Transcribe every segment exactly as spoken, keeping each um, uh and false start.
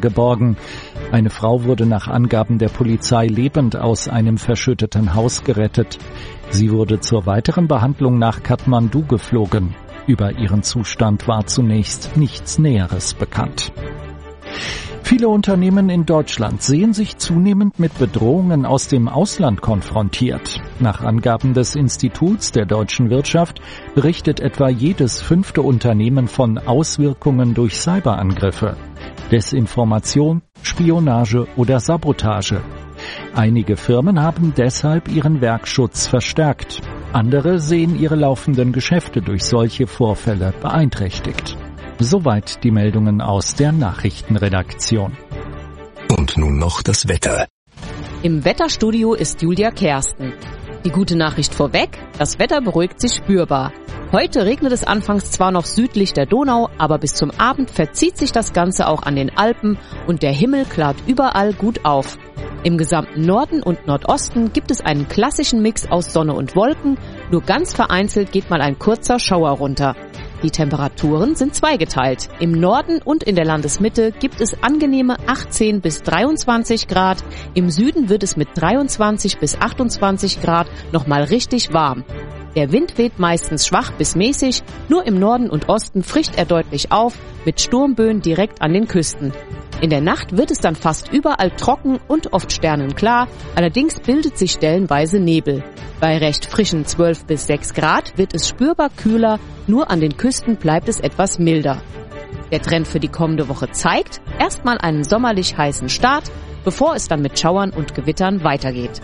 geborgen. Eine Frau wurde nach Angaben der Polizei lebend aus einem verschütteten Haus gerettet. Sie wurde zur weiteren Behandlung nach Kathmandu geflogen. Über ihren Zustand war zunächst nichts Näheres bekannt. Viele Unternehmen in Deutschland sehen sich zunehmend mit Bedrohungen aus dem Ausland konfrontiert. Nach Angaben des Instituts der deutschen Wirtschaft berichtet etwa jedes fünfte Unternehmen von Auswirkungen durch Cyberangriffe, Desinformation, Spionage oder Sabotage. Einige Firmen haben deshalb ihren Werkschutz verstärkt. Andere sehen ihre laufenden Geschäfte durch solche Vorfälle beeinträchtigt. Soweit die Meldungen aus der Nachrichtenredaktion. Und nun noch das Wetter. Im Wetterstudio ist Julia Kersten. Die gute Nachricht vorweg, das Wetter beruhigt sich spürbar. Heute regnet es anfangs zwar noch südlich der Donau, aber bis zum Abend verzieht sich das Ganze auch an den Alpen und der Himmel klart überall gut auf. Im gesamten Norden und Nordosten gibt es einen klassischen Mix aus Sonne und Wolken, nur ganz vereinzelt geht mal ein kurzer Schauer runter. Die Temperaturen sind zweigeteilt. Im Norden und in der Landesmitte gibt es angenehme achtzehn bis dreiundzwanzig Grad. Im Süden wird es mit dreiundzwanzig bis achtundzwanzig Grad nochmal richtig warm. Der Wind weht meistens schwach bis mäßig, nur im Norden und Osten frischt er deutlich auf, mit Sturmböen direkt an den Küsten. In der Nacht wird es dann fast überall trocken und oft sternenklar, allerdings bildet sich stellenweise Nebel. Bei recht frischen zwölf bis sechs Grad wird es spürbar kühler, nur an den Küsten bleibt es etwas milder. Der Trend für die kommende Woche zeigt erstmal einen sommerlich heißen Start, bevor es dann mit Schauern und Gewittern weitergeht.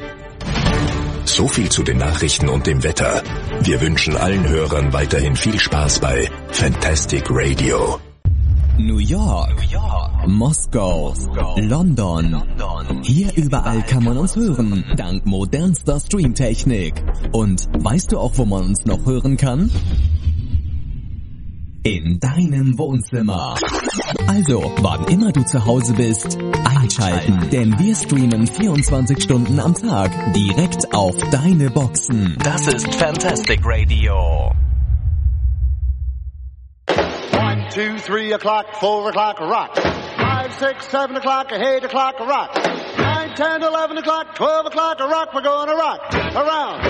So viel zu den Nachrichten und dem Wetter. Wir wünschen allen Hörern weiterhin viel Spaß bei Fantastic Radio. New York, New York, Moskau, Moskau, London. London. Hier überall kann man uns hören, dank modernster Streamtechnik. Und weißt du auch, wo man uns noch hören kann? In deinem Wohnzimmer. Also, wann immer du zu Hause bist, einschalten, denn wir streamen vierundzwanzig Stunden am Tag direkt auf deine Boxen. Das ist Fantastic Radio. One, two, three o'clock, four o'clock, rock. Five, six, seven o'clock, eight o'clock, rock. Nine, ten, eleven o'clock, twelve o'clock, rock. We're gonna rock around